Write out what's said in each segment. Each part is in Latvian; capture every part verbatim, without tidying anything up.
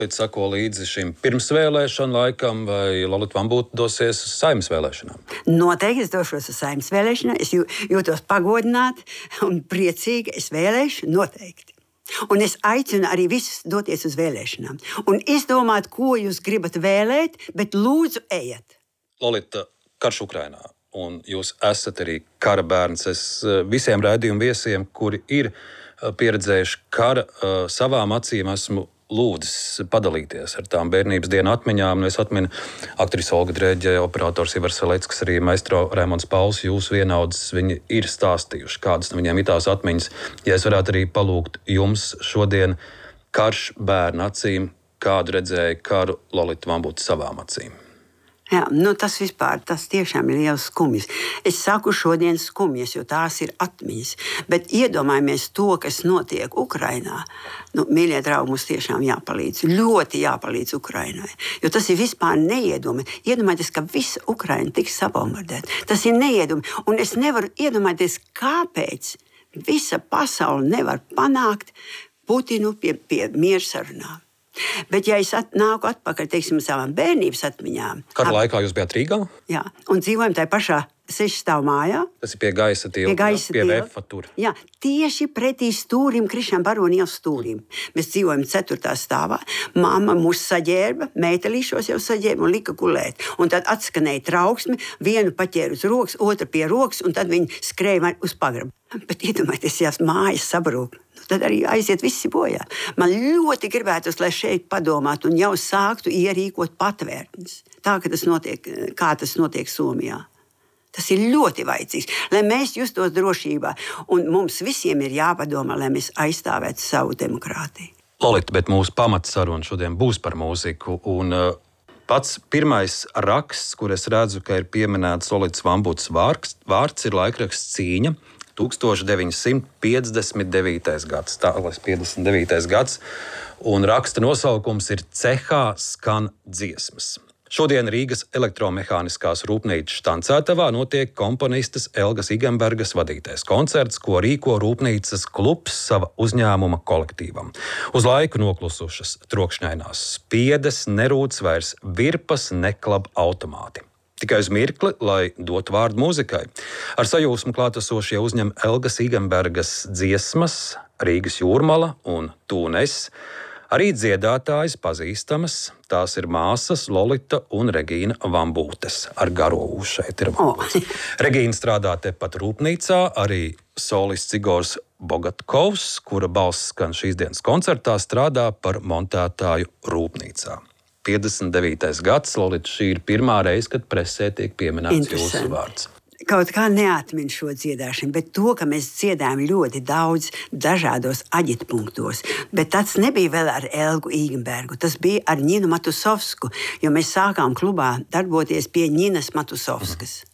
Bet sako līdzi šim pirmsvēlēšanu laikam, vai Lolita Vambūta dosies uz Saeimas vēlēšanām? Noteikti es došos uz Saeimas vēlēšanām. Es jūtos pagodināti un priecīgi. Es vēlēšu noteikti. Un es aicinu arī visus doties uz vēlēšanām. Un izdomāt, ko jūs gribat vēlēt, bet lūdzu ejiet. Lolita, karš Ukrainā. Un jūs esat arī kara bērns. Es visiem raidījumu viesiem, kuri ir pieredzējuši kara, savām acīm esmu lūdzis padalīties ar tām bērnības dienu atmiņām. Es atminu aktrisi Olga Drēģe, operators Ivars Veleckas, arī maestro Raimonds Pauls, jūsu vienaudzes. Viņi ir stāstījuši, kādas viņiem ir tās atmiņas. Ja es varētu arī palūgt jums šodien karš bērnu acīm, kādu redzēja karu Lolita Vambūta savām acīm. Jā, nu tas vispār, tas tiešām ir liels skumjas. Es saku šodien skumjas, jo tās ir atmiņas. Bet iedomājamies to, kas notiek Ukrainā. Nu, mīļie draugi, mums tiešām jāpalīdz. Ļoti jāpalīdz Ukrainai. Jo tas ir vispār neiedomājami. Iedomājieties, ka visa Ukraina tiks sabombardēta. Tas ir neiedomājami. Un es nevaru iedomāties, kāpēc visa pasaule nevar panākt Putinu pie, pie miersarunām. Bet, ja es at, nāku atpakaļ, teiksim, savām bērnības atmiņām. Kara laikā jūs bijāt Rīgā? Jā, un dzīvojam tajā pašā sešstāvu mājā. Tas ir pie gaisa tilta, pie, gaisa pie tilta. Vefa tur. Jā, tieši pretī stūrim, Krišņā Barona ielas stūrim. Mēs dzīvojam ceturtā stāvā. Māma mūs saģērba, meitelīšos jau saģērba un lika gulēt. Un tad atskanēja trauksme, vienu paķēra uz rokas, otru pie rokas, un tad viņi skrēja uz pagrabu. Bet iedomājieties, ja mājas sabrūk, tad arī aiziet visi bojā. Man ļoti gribētos, lai šeit padomātu un jau sāktu ierīkot patvērtnes. Tā, ka tas notiek, kā tas notiek Somijā. Tas ir ļoti vajadzīgs, lai mēs justos drošībā. Un mums visiem ir jāpadomā, lai mēs aizstāvētu savu demokrātiju. Lolita, bet mūsu pamatsaruna šodien būs par mūziku. Un uh, pats pirmais raksts, kur es redzu, ka ir pieminēts Lolitas Vambūtas vārds, vārds ir laikraksts Cīņa. tūkstoš deviņi simti piecdesmit devītais gads, tālāk piecdesmit devītais gads, un raksta nosaukums ir Cehā skan dziesmas. Šodien Rīgas elektromehāniskās rūpnīcas Štancētavā notiek komponistes Elgas Igenbergas vadītais koncerts, ko rīko rūpnīcas klubs sava uzņēmuma kolektīvam. Uz laiku noklusušas trokšņainās spiedes, nerūc vairs virpas, neklab automāti. Tikai uz mirkli, lai dotu vārdu mūzikai. Ar sajūsmu klātesošie uzņem Elgas Igenbergas dziesmas, Rīgas jūrmala un Tūnes. Arī dziedātājas pazīstamas, tās ir māsas Lolita un Regīna Vambūtes. Ar garo U šeit ir Vambūtes. Oh. Regīna strādā tepat rūpnīcā, arī solists Igors Bogatkovs, kura balss skan šīs dienas koncertā, strādā par montētāju rūpnīcā. piecdesmit devītais gads, Lolita, šī ir pirmā reize, kad presē tiek pieminēts jūsu vārds. Kaut kā neatmin šo dziedāšanu, bet to, ka mēs dziedājam ļoti daudz dažādos aģitpunktos. Bet tas nebija vēl ar Elgu Igenbergu, tas bija ar Ņinu Matusovsku, jo mēs sākām klubā darboties pie Ņinas Matusovskas. Mm.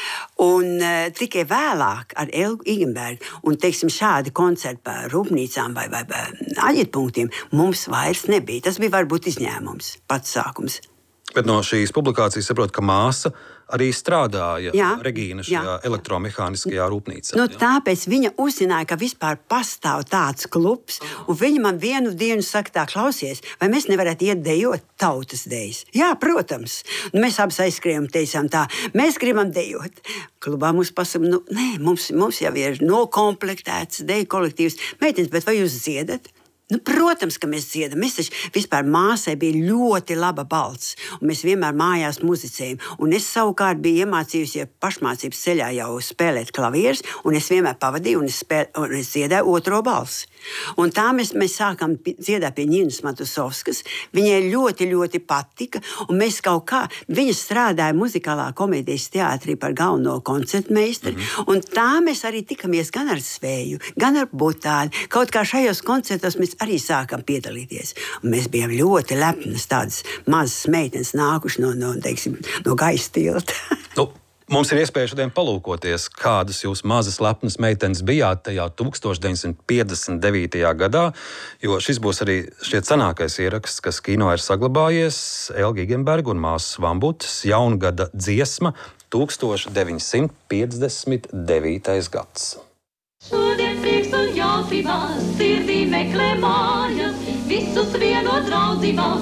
Un uh, tikai vēlāk ar Elgu Igenbergu un, teiksim, šādi koncerti par rūpnīcām vai, vai, vai aģitpunktiem mums vairs nebija. Tas bija varbūt izņēmums, pats sākums. Bet no šīs publikācijas saprot, ka māsa arī strādāja, jā, Regīna, šajā jā. elektromehāniskajā rūpnīcā. Nu, jā. Tāpēc viņa uzzināja, ka vispār pastāv tāds klubs, un viņa man vienu dienu saka tā, klausies, vai mēs nevarētu iet dejot tautas dejas? Jā, protams. Nu, mēs abas aizskrējām, teicām tā, mēs gribam dejot. Klubā mums pasaka, nu, nē, mums, mums jau ir nokomplektēts deju kolektīvs. Meitenes, bet vai jūs dziedat? Nu, protams, ka mēs dziedam. Mēs taču vispār māsai bija ļoti laba balss, un mēs vienmēr mājās muzicējam. Un es savukārt biju iemācījusies pašmācības ceļā jau spēlēt klavierus, un es vienmēr pavadīju, un es, spēl, un es dziedāju otro balsi. Un tā mēs, mēs sākām dziedāt pie Ņinas Matusovskas. Viņai ļoti, ļoti patika, un mēs kaut kā, viņa strādāja muzikālā komēdijas teātrī par galveno koncertmeistari, mm-hmm. un tā mēs arī tikamies gan ar Svēju, gan ar Butāni. Kaut kā šajos koncertos mēs arī sākam piedalīties. Un mēs bijām ļoti lepnas, tādas mazas meitenes nākuši no, no, teiksim, no gaisa tilta. Nu, mums ir iespēja šodien palūkoties, kādas jūs mazas lepnas meitenes bijāt tajā tūkstoš deviņi simti piecdesmit devītajā gadā, jo šis būs arī šķiet senākais ieraksts, kas kino ir saglabājies, Elga Igenberga un māsas Vambūtes jaungada dziesma tūkstoš deviņi simti piecdesmit devītais gads. Šodien prieks un jautrībā sirdī meklē mājas, visus vieno draudzībā.